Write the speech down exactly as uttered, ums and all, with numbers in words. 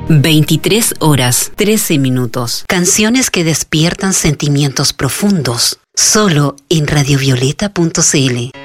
veintitrés horas, trece minutos. Canciones que despiertan sentimientos profundos. Solo en radiovioleta punto c l.